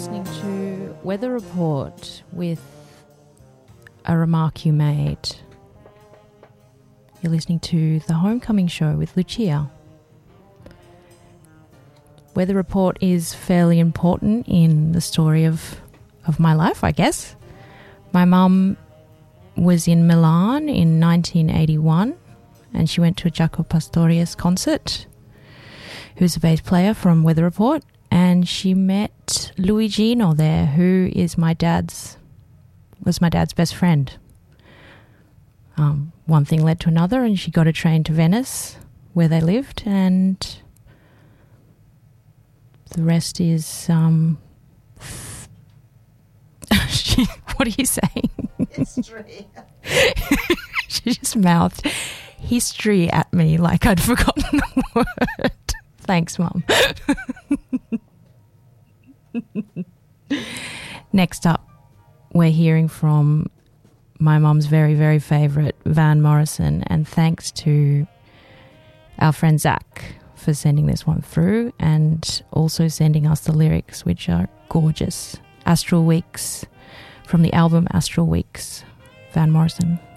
listening to Weather Report with a remark you made. You're listening to The Homecoming Show with Lucia. Weather Report is fairly important in the story of my life, I guess. My mum was in Milan in 1981 and she went to a Jaco Pastorius concert, who's a bass player from Weather Report, and she met Luigino there, who is was my dad's best friend. One thing led to another, and she got a train to Venice, where they lived, and the rest is... what are you saying? History. She just mouthed history at me like I'd forgotten the word. Thanks, Mum. Next up, we're hearing from my mum's very, very favourite Van Morrison, and thanks to our friend Zach for sending this one through and also sending us the lyrics, which are gorgeous. Astral Weeks, from the album Astral Weeks, Van Morrison.